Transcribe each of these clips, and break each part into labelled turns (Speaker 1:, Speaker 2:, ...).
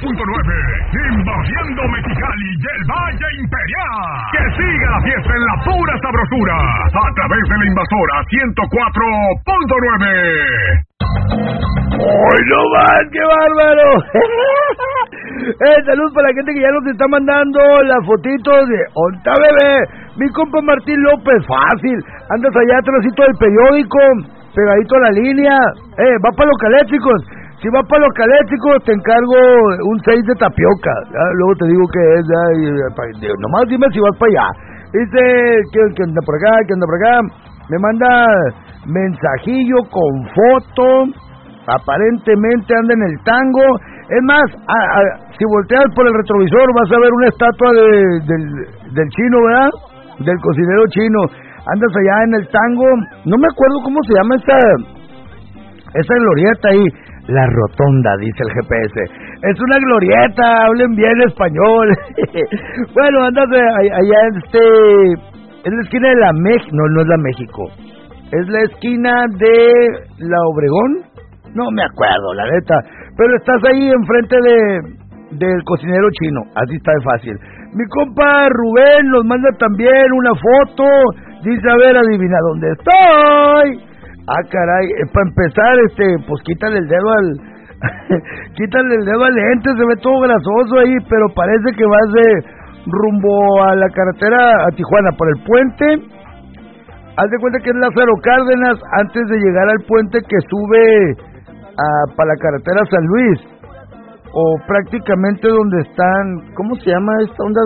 Speaker 1: invadiendo Mexicali y el Valle Imperial. Que siga la fiesta en la pura sabrosura, a través de la invasora 104.9.
Speaker 2: ¡Ay, no más! ¡Qué bárbaro! Salud para la gente que ya nos está mandando las fotitos de Onta Bebé. Mi compa Martín López, fácil. Andas allá atrásito del periódico, pegadito a la línea. Va para los calétricos. Si va para los calétricos, te encargo un 6 de tapioca. Ya, luego te digo que es. Nomás dime si vas para allá. Dice que anda por acá, que anda por acá. Me manda mensajillo con foto. Aparentemente anda en el tango. Es más, si volteas por el retrovisor vas a ver una estatua del chino, ¿verdad? Del cocinero chino. Andas allá en el tango. No me acuerdo cómo se llama esa glorieta ahí. La Rotonda, dice el GPS. Es una glorieta, hablen bien español. Bueno, andas allá es la esquina de la México. No es la México. Es la esquina de la Obregón. No me acuerdo, la neta. Pero estás ahí enfrente del cocinero chino. Así está de fácil. Mi compa Rubén nos manda también una foto. Dice, a ver, adivina dónde estoy. Ah, caray, para empezar, pues quítale el dedo quítale el dedo al lente, se ve todo grasoso ahí, pero parece que vas rumbo a la carretera a Tijuana por el puente. Haz de cuenta que es Lázaro Cárdenas, antes de llegar al puente que sube para la carretera San Luis, o prácticamente donde están, ¿cómo se llama esta onda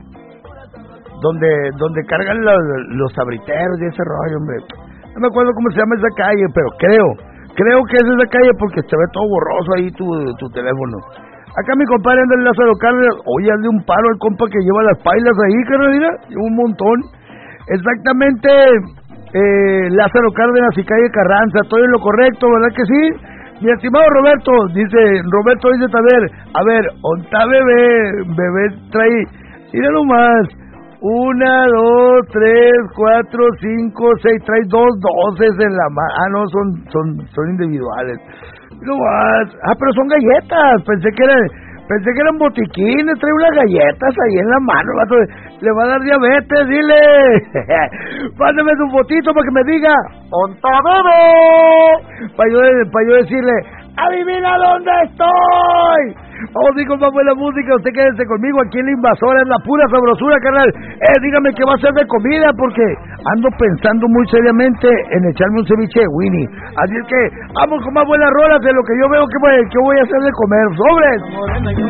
Speaker 2: donde cargan los sabriteros y ese rollo, hombre? No me acuerdo cómo se llama esa calle, pero creo que es esa calle porque se ve todo borroso ahí tu teléfono. Acá mi compadre anda en Lázaro Cárdenas. Oye, hazle un paro al compa que lleva las pailas ahí, carnal, mira, lleva un montón. Exactamente, Lázaro Cárdenas y calle Carranza, todo en lo correcto, ¿verdad que sí? Mi estimado Roberto dice también, a ver, Onta bebé trae, mira nomás, 1, 2, 3, 4, 5, 6, trae 2 doces en la mano. No, son individuales. No más. Pero son galletas. Pensé que eran botiquines. Trae unas galletas ahí en la mano. Le va a dar diabetes, dile. Mándame su fotito para que me diga Onta bebé. Para yo decirle, adivina dónde estoy. Vamos a ir con más buena música. Usted quédese conmigo aquí en la invasora. Es la pura sabrosura, carnal. Dígame qué va a hacer de comida, porque ando pensando muy seriamente en echarme un ceviche de Winnie. Así es que vamos con más buenas rolas de lo que yo veo que voy a hacer de comer. ¡Sobres!